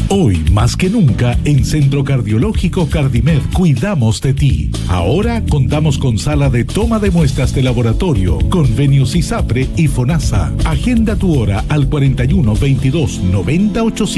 Hoy, más que nunca, en Centro Cardiológico Cardimed cuidamos de ti. Ahora contamos con sala de toma de muestras de laboratorio, convenios ISAPRE y FONASA. Agenda tu hora al 41 22 90 800.